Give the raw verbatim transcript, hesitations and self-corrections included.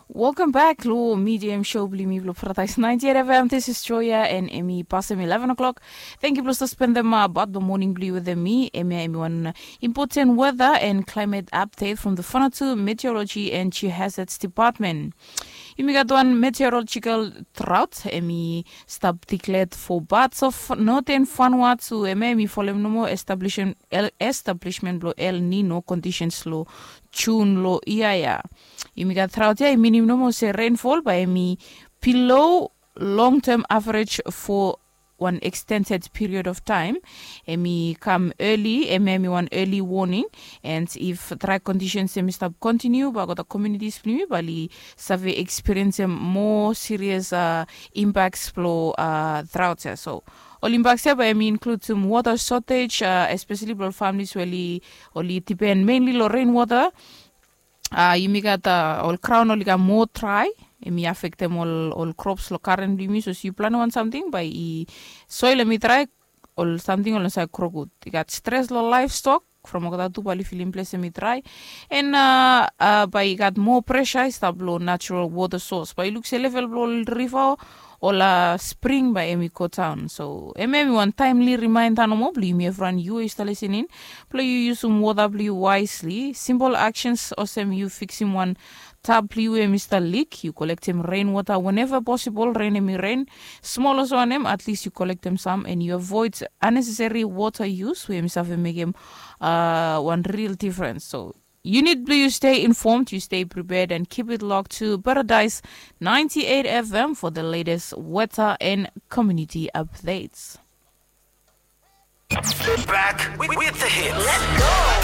Welcome back, Lo Medium Show, Blimi Blo Pratais ninety-eight F M. This is Joya and Emmy past eleven o'clock. Thank you, plus to spend them uh, about the morning blue with me. Emmy, Emmy, one important weather and climate update from the Whanatu Meteorology and Geohazards Department. You got one meteorological drought, Emmy stop declared for parts of northern Vanuatu. Emmy follow no more establishment establishment blow El Nino conditions low June low iaya. You got drought yeah, minimum no more say rainfall by me below long term average for one extended period of time. Emi come early, emi one early warning, and if dry conditions emi stop continue, but the communities plimi bali save experience more serious uh, impacts flow uh, droughts. So all impacts here I mean include some water shortage, uh, especially for families where only depend mainly on rainwater. Uh, you may get uh, all crown only got more dry. It may affect them all, all crops lo currently me. So you plan on something by e soil me dry or something on the crowd. You got stress lo livestock from a to bali feeling place me dry. And uh, uh by you got more pressure stable natural water source. By looks a level blow river or la spring by Emiko town. So maybe one timely reminder no more blame everyone you is listening. Play you use some water blue wisely. Simple actions awesome you fixing one tap blue Mister Leak. You collect him rainwater whenever possible, rain and rain. Small as on him, at least you collect them some and you avoid unnecessary water use. We himself make him uh one real difference. So you need to stay informed, you stay prepared, and keep it locked to Paradise ninety-eight F M for the latest weather and community updates. Back with, with the hits. Let's go.